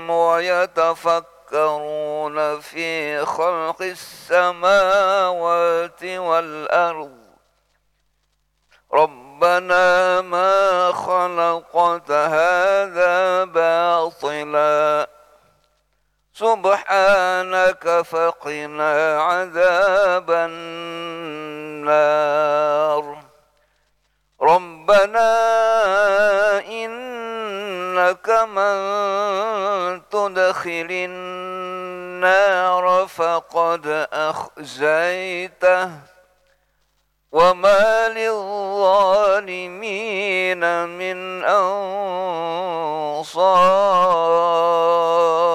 ويتفكرون في خلق السماوات والأرض ربنا ما خلقت هذا باطلا سبحانك فقنا عذاب النار ربنا إنك من تدخل النار فقد أخزيته وما للظالمين من أنصار